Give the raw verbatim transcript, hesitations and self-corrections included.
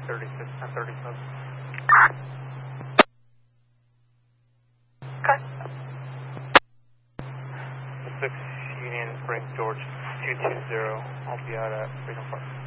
thirty-six, ten thirty-seven. Okay. six Union Spring, George, two two zero. I'll be out at Freedom Park.